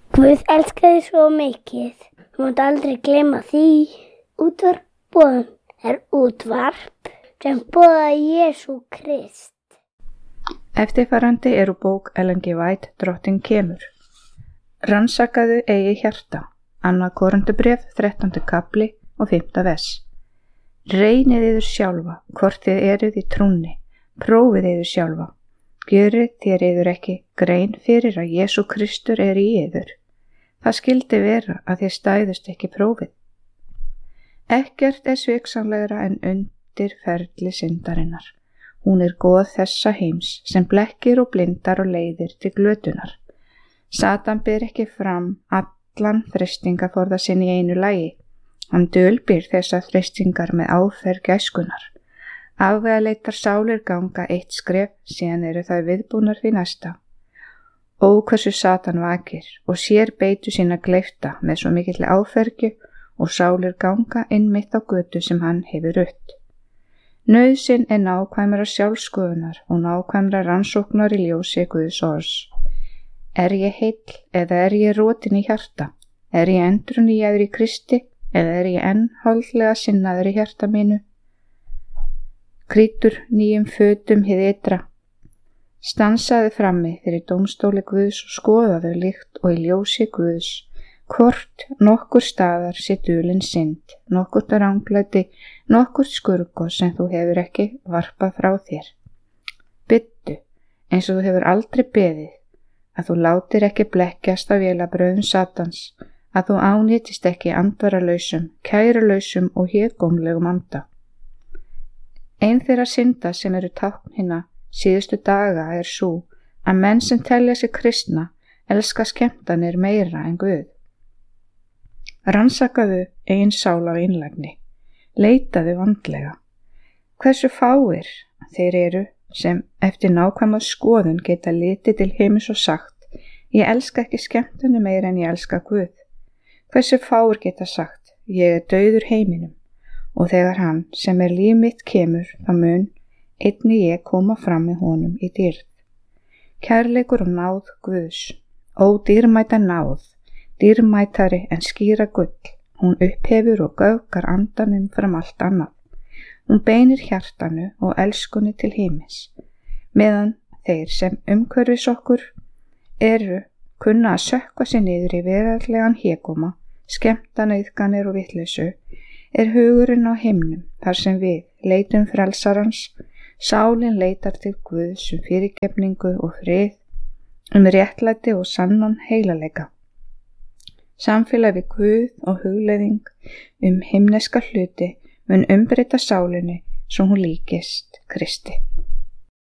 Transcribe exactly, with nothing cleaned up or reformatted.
Guð elskaði svo mikið. Þú mátt aldrei gleyma því. Útvarpboðun er útvarp sem boðar Jesú Krist. Eftirfarandi er úr bók Ellen G. White, Drottinn kemur. Rannsakaðu eigið hjarta. Annað Korintubréf, þrettándi kafli og fimmta vers. Reynið yður sjálfa, hvort þið eruð í trúnni. Prófið yður sjálfa. Gjörið þér yður ekki grein fyrir að Jesú Kristur er í yður. Það skyldi vera að þið stæðust ekki prófið. Ekkert er sviksamlegra en undirferli syndarinnar. Hún er goð þessa heims sem blekkir og blindar og leiðir til glötunar. Satan ber ekki fram allan freistingaforða sinn í einu lagi. Hann dulbýr þessar freistingar með áferð gæskunnar. Afvegaleitar sálir ganga eitt skref, síðan eru þær viðbúnar við næsta. Ó, hversu Satan vakir og sér beitu sína gleifta með svo mikill áfergju og sálir ganga innmitt á götu sem hann hefur rutt. Nauðsyn er nákvæmra sjálfskoðunar og nákvæmra rannsóknar í ljósi Guðs orðs. Er ég heill eða er ég rotin í hjarta? Er ég endurnýjaður í Kristi eða er ég enn holdlega sinnaður í hjarta mínu? Krýtur nýjum fötum hið ytra. Stansaði frammi fyrir dómstóli Guðs og skoðaðu líkt og í ljósi Guðs, hvort nokkur staðar sé dulin synd, nokkurt ranglæti, nokkurt skurgos sem þú hefur ekki varpað frá þér. Biddu, eins og þú hefur aldrei beðið, að þú látir ekki blekkjast af vélabröðum Satans, að þú ánýtist ekki andvaralausum, kærulausum og hégómlegum anda. Ein þeirra synda sem eru tákn hinna síðustu daga er sú að menn sem telja sig kristna elska skemmtanir meira en Guð. Rannsakaðu eigin sál af einlægni, leitaðu vandlega. Hversu fáir þeir eru sem eftir nákvæma skoðun geta litið til himins og sagt, ég elska ekki skemmtanir meira en ég elska Guð. Hversu fáir geta sagt, ég er dauður heiminum. Og þegar hann sem er líf mitt kemur, þá mun einnig ég koma fram með honum í dýrð. Kærleikur og náð Guðs, ó dýrmæta náð, dýrmætari en skýra gull, hún upphefur og göfgar andanum fram allt annað. Hún beinir hjartanu og elskunni til himins, meðan þeir sem umhverfis okkur eru kunna að sökkva sig niður í veraldlegan hégóma, skemmtanauðganir og vitleysu, er hugurinn á himnum þar sem við leitum frelsarans, sálin leitar til Guðs um fyrirgefningu og frið, um réttlæti og sannan heilaleika. Samfélag við Guð og hugleiðing um himneska hluti mun umbreyta sálinni svo hún líkist Kristi.